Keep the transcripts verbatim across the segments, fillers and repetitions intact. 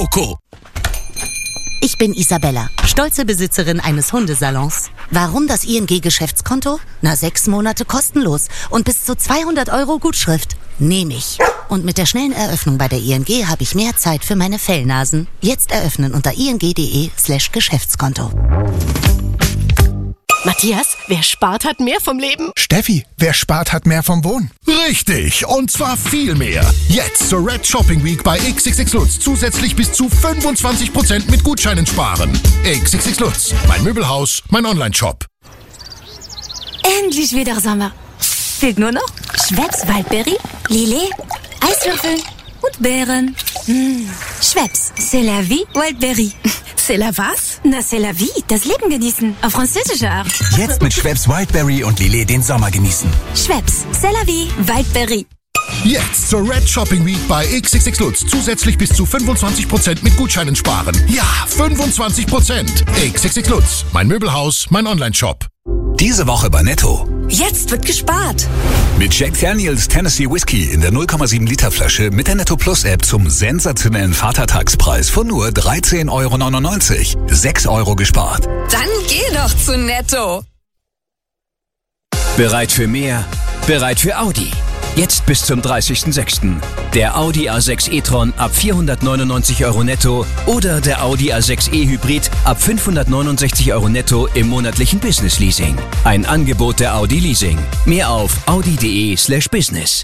Oko. Ich bin Isabella, stolze Besitzerin eines Hundesalons. Warum das I N G-Geschäftskonto? Na, sechs Monate kostenlos und bis zu zweihundert Euro Gutschrift. Nehme ich. Und mit der schnellen Eröffnung bei der I N G habe ich mehr Zeit für meine Fellnasen. Jetzt eröffnen unter ing.de slash Geschäftskonto. Matthias, wer spart, hat mehr vom Leben. Steffi, wer spart, hat mehr vom Wohnen. Richtig, und zwar viel mehr. Jetzt zur Red Shopping Week bei X X X Lutz zusätzlich bis zu fünfundzwanzig Prozent mit Gutscheinen sparen. X X X Lutz, mein Möbelhaus, mein Online-Shop. Endlich wieder Sommer. Fehlt nur noch Schweppes Waldberry, Lillet, Eiswürfel und Beeren. Mmh. Schweppes, c'est la vie, Waldberry. C'est la was? Na, c'est la vie, das Leben genießen. Auf französische Art. Jetzt mit Schweppes Wildberry und Lillet den Sommer genießen. Schweppes, c'est la vie, Waldberry. Jetzt zur Red Shopping Week bei X X X Lutz zusätzlich bis zu fünfundzwanzig Prozent mit Gutscheinen sparen. Ja, fünfundzwanzig Prozent. X X X Lutz, mein Möbelhaus, mein Online-Shop. Diese Woche bei Netto. Jetzt wird gespart. Mit Jack Daniels Tennessee Whiskey in der null Komma sieben Liter Flasche mit der Netto Plus App zum sensationellen Vatertagspreis von nur dreizehn Euro neunundneunzig. sechs Euro gespart. Dann geh doch zu Netto. Bereit für mehr? Bereit für Audi. Jetzt bis zum dreißigsten sechsten Der Audi A sechs e-tron ab vierhundertneunundneunzig Euro netto oder der Audi A sechs e-Hybrid ab fünfhundertneunundsechzig Euro netto im monatlichen Business Leasing. Ein Angebot der Audi Leasing. Mehr auf audi.de slash business.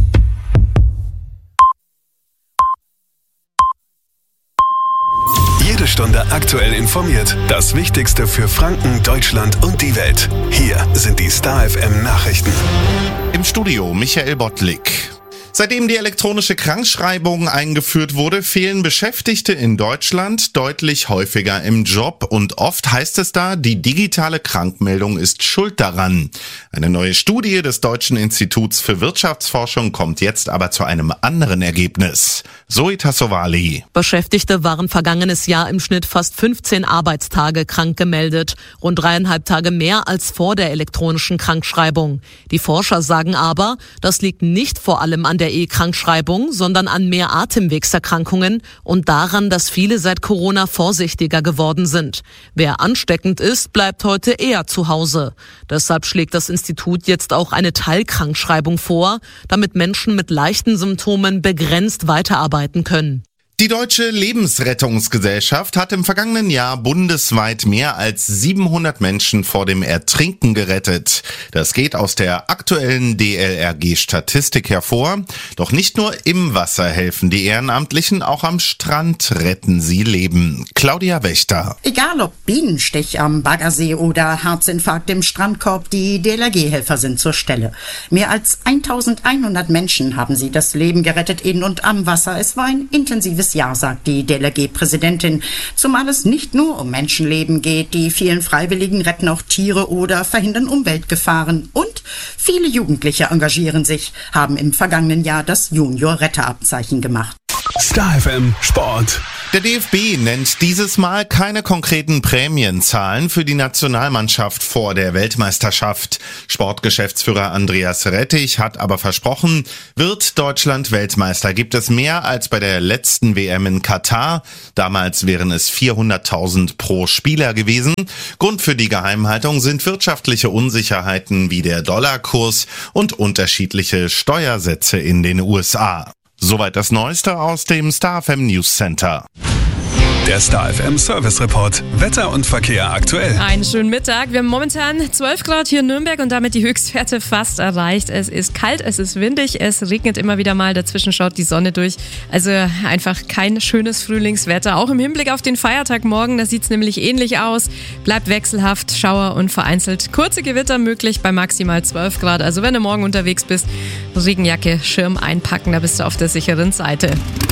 Jede Stunde aktuell informiert. Das Wichtigste für Franken, Deutschland und die Welt. Hier sind die Star F M Nachrichten. Im Studio Michael Bottlik. Seitdem die elektronische Krankschreibung eingeführt wurde, fehlen Beschäftigte in Deutschland deutlich häufiger im Job und oft heißt es da, die digitale Krankmeldung ist schuld daran. Eine neue Studie des Deutschen Instituts für Wirtschaftsforschung kommt jetzt aber zu einem anderen Ergebnis. Zoe Tassovali. Beschäftigte waren vergangenes Jahr im Schnitt fast fünfzehn Arbeitstage krank gemeldet, rund dreieinhalb Tage mehr als vor der elektronischen Krankschreibung. Die Forscher sagen aber, das liegt nicht vor allem an der E-Krankschreibung, sondern an mehr Atemwegserkrankungen und daran, dass viele seit Corona vorsichtiger geworden sind. Wer ansteckend ist, bleibt heute eher zu Hause. Deshalb schlägt das Institut jetzt auch eine Teilkrankschreibung vor, damit Menschen mit leichten Symptomen begrenzt weiterarbeiten können. Die Deutsche Lebensrettungsgesellschaft hat im vergangenen Jahr bundesweit mehr als siebenhundert Menschen vor dem Ertrinken gerettet. Das geht aus der aktuellen D L R G-Statistik hervor. Doch nicht nur im Wasser helfen die Ehrenamtlichen, auch am Strand retten sie Leben. Claudia Wächter. Egal ob Bienenstich am Baggersee oder Herzinfarkt im Strandkorb, die D L R G-Helfer sind zur Stelle. Mehr als eintausendeinhundert Menschen haben sie das Leben gerettet in und am Wasser. Es war ein intensives Jahr, sagt die D L R G-Präsidentin, zumal es nicht nur um Menschenleben geht. Die vielen Freiwilligen retten auch Tiere oder verhindern Umweltgefahren. Und viele Jugendliche engagieren sich, haben im vergangenen Jahr das Junior-Retterabzeichen gemacht. Star F M Sport. Der D F B nennt dieses Mal keine konkreten Prämienzahlen für die Nationalmannschaft vor der Weltmeisterschaft. Sportgeschäftsführer Andreas Rettich hat aber versprochen, wird Deutschland Weltmeister, gibt es mehr als bei der letzten W M in Katar. Damals wären es vierhunderttausend pro Spieler gewesen. Grund für die Geheimhaltung sind wirtschaftliche Unsicherheiten wie der Dollarkurs und unterschiedliche Steuersätze in den U S A. Soweit das Neueste aus dem Star F M News Center. Der Star F M Service Report. Wetter und Verkehr aktuell. Einen schönen Mittag. Wir haben momentan zwölf Grad hier in Nürnberg und damit die Höchstwerte fast erreicht. Es ist kalt, es ist windig, es regnet immer wieder mal, dazwischen schaut die Sonne durch. Also einfach kein schönes Frühlingswetter. Auch im Hinblick auf den Feiertag morgen, da sieht es nämlich ähnlich aus. Bleibt wechselhaft, Schauer und vereinzelt kurze Gewitter möglich bei maximal zwölf Grad. Also wenn du morgen unterwegs bist, Regenjacke, Schirm einpacken, da bist du auf der sicheren Seite.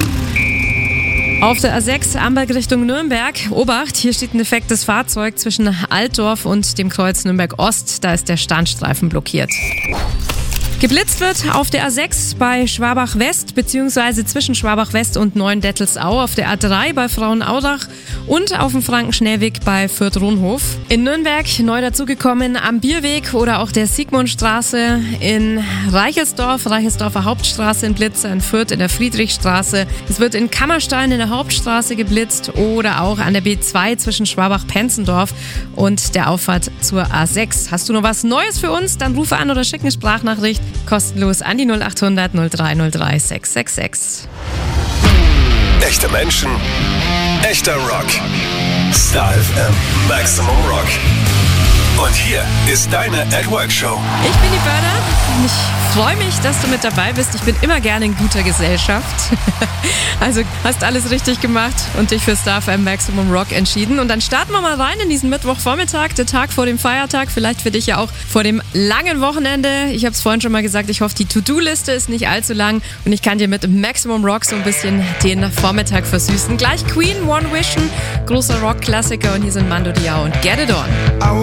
Auf der A sechs Amberg Richtung Nürnberg. Obacht, hier steht ein defektes Fahrzeug zwischen Altdorf und dem Kreuz Nürnberg Ost. Da ist der Standstreifen blockiert. Geblitzt wird auf der A sechs bei Schwabach West bzw. zwischen Schwabach West und Neuendettelsau, auf der A drei bei Frauenaurach und auf dem Frankenschnellweg bei Fürth-Rohnhof. In Nürnberg neu dazugekommen am Bierweg oder auch der Sigmundstraße, in Reichelsdorf, Reichelsdorfer Hauptstraße in Blitz, in Fürth in der Friedrichstraße. Es wird in Kammerstein in der Hauptstraße geblitzt oder auch an der B zwei zwischen Schwabach-Penzendorf und der Auffahrt zur A sechs. Hast du noch was Neues für uns? Dann rufe an oder schick eine Sprachnachricht kostenlos an die null acht hundert null drei null drei sechs sechs sechs. Echte Menschen, echter Rock. Star F M Maximum Rock. Und hier ist deine At Work Show. Ich bin die Börner und ich freue mich, dass du mit dabei bist. Ich bin immer gerne in guter Gesellschaft. Also hast alles richtig gemacht und dich für Star F M Maximum Rock entschieden. Und dann starten wir mal rein in diesen Mittwochvormittag, der Tag vor dem Feiertag. Vielleicht für dich ja auch vor dem langen Wochenende. Ich habe es vorhin schon mal gesagt, ich hoffe, die To-Do-Liste ist nicht allzu lang. Und ich kann dir mit Maximum Rock so ein bisschen den Vormittag versüßen. Gleich Queen, One Vision, großer Rock-Klassiker. Und hier sind Mando Diao und Get It On.